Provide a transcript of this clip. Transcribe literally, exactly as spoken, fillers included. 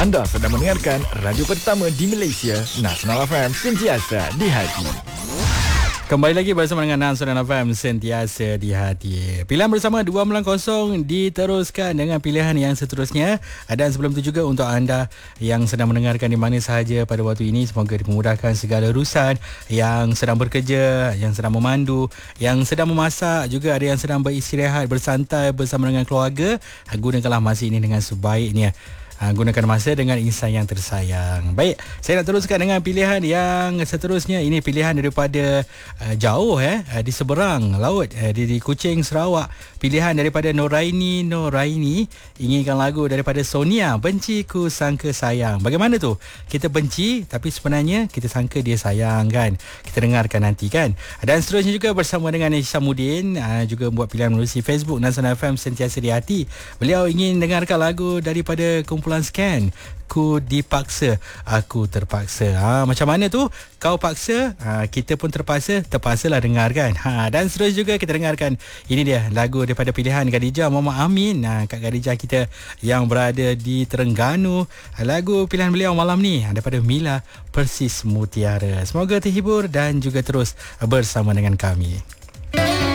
Anda sedang mendengarkan radio pertama di Malaysia, Nasional F M, sentiasa di hati. Kembali lagi bersama dengan Nasional F M, sentiasa di hati. Pilihan bersama dua sembilan kosong diteruskan dengan pilihan yang seterusnya. Dan sebelum itu juga untuk anda yang sedang mendengarkan di mana sahaja pada waktu ini, semoga dimudahkan segala urusan, yang sedang bekerja, yang sedang memandu, yang sedang memasak, juga ada yang sedang beristirahat, bersantai bersama dengan keluarga. Gunakanlah masa ini dengan sebaiknya. Ha, gunakan masa dengan insan yang tersayang. Baik, saya nak teruskan dengan pilihan yang seterusnya. Ini pilihan daripada uh, jauh eh uh, di seberang laut, uh, di, di Kuching, Sarawak. Pilihan daripada Noraini Noraini, inginkan lagu daripada Sonia, Benci Ku Sangka Sayang. Bagaimana tu? Kita benci tapi sebenarnya kita sangka dia sayang kan. Kita dengarkan nanti kan. Dan seterusnya juga bersama dengan Hishamuddin, uh, juga buat pilihan melalui Facebook Nasional F M, sentiasa di hati. Beliau ingin dengarkan lagu daripada kumpulan Scan, Ku Dipaksa, Aku Terpaksa. Ha, macam mana tu? Kau paksa, ha, kita pun terpaksa, terpaksalah dengar kan. Ha, dan seterusnya juga kita dengarkan, ini dia lagu daripada pilihan Khadijah Muhammad Amin. Ha, Kak Khadijah kita yang berada di Terengganu. Ha, lagu pilihan beliau malam ni daripada Mila, Persis Mutiara. Semoga terhibur dan juga terus bersama dengan kami.